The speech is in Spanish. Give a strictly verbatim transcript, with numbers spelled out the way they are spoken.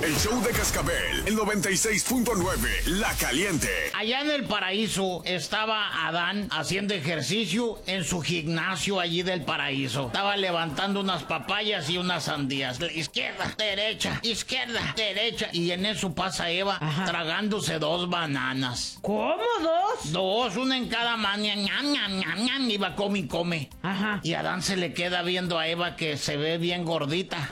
El show de Cascabel, el noventa y seis punto nueve, La Caliente. Allá en el paraíso estaba Adán haciendo ejercicio en su gimnasio allí del paraíso. Estaba levantando unas papayas y unas sandías. Izquierda, derecha, izquierda, derecha. Y en eso pasa Eva, ajá, tragándose dos bananas. ¿Cómo dos? Dos, una en cada mano. Ñam, ñam, ñam, ñam, y va come y come. Ajá. Y Adán se le queda viendo a Eva que se ve bien gordita.